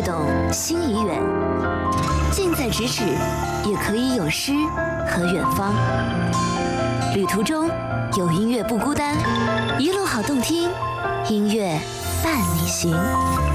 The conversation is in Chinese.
跃动，心已远。近在咫尺，也可以有诗和远方。旅途中有音乐不孤单，一路好动听，音乐伴你行。